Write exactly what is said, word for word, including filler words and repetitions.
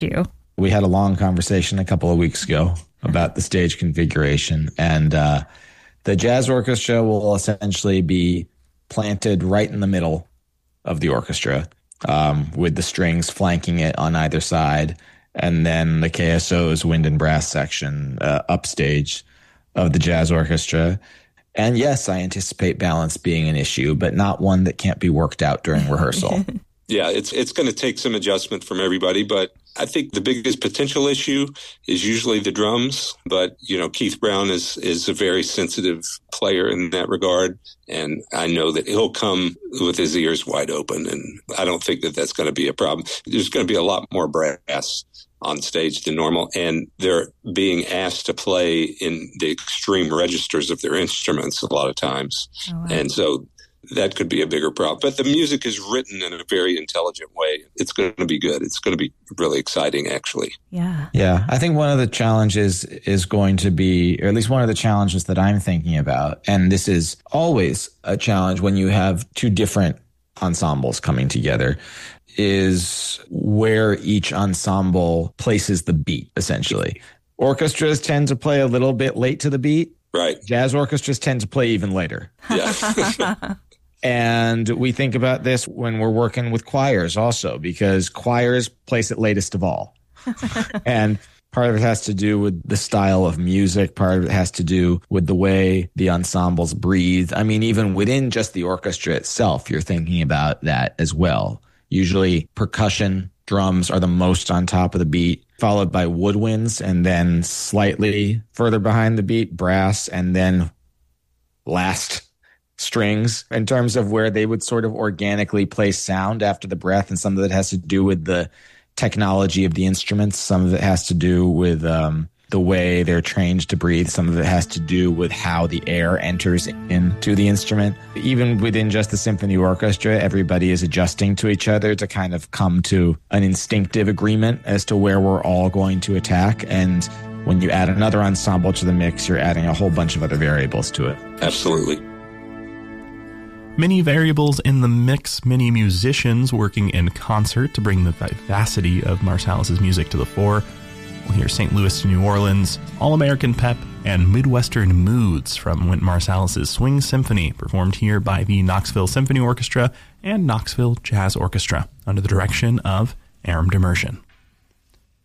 you. We had a long conversation a couple of weeks ago about the stage configuration, and uh, the jazz orchestra will essentially be planted right in the middle of the orchestra, um, with the strings flanking it on either side, and then the K S O's wind and brass section uh, upstage of the jazz orchestra. And yes, I anticipate balance being an issue, but not one that can't be worked out during rehearsal. Yeah, it's it's going to take some adjustment from everybody, but I think the biggest potential issue is usually the drums. But, you know, Keith Brown is, is a very sensitive player in that regard, and I know that he'll come with his ears wide open, and I don't think that that's going to be a problem. There's going to be a lot more brass on stage than normal, and they're being asked to play in the extreme registers of their instruments a lot of times. Oh, wow. And so that could be a bigger problem. But the music is written in a very intelligent way. It's going to be good. It's going to be really exciting, actually. Yeah. Yeah. I think one of the challenges is going to be, or at least one of the challenges that I'm thinking about, and this is always a challenge when you have two different ensembles coming together, is where each ensemble places the beat, essentially. Orchestras tend to play a little bit late to the beat. Right. Jazz orchestras tend to play even later. Yeah. And we think about this when we're working with choirs also, because choirs place it latest of all. And part of it has to do with the style of music. Part of it has to do with the way the ensembles breathe. I mean, even within just the orchestra itself, you're thinking about that as well. Usually percussion, drums are the most on top of the beat, followed by woodwinds, and then slightly further behind the beat, brass, and then last strings, in terms of where they would sort of organically place sound after the breath. And some of it has to do with the technology of the instruments. Some of it has to do with um, the way they're trained to breathe. Some of it has to do with how the air enters into the instrument. Even within just the symphony orchestra, everybody is adjusting to each other to kind of come to an instinctive agreement as to where we're all going to attack. And when you add another ensemble to the mix, you're adding a whole bunch of other variables to it. Absolutely. Many variables in the mix, many musicians working in concert to bring the vivacity of Marsalis' music to the fore. We'll hear Saint Louis to New Orleans, All-American Pep, and Midwestern Moods from Wynton Marsalis' Swing Symphony, performed here by the Knoxville Symphony Orchestra and Knoxville Jazz Orchestra under the direction of Aram Demirjian.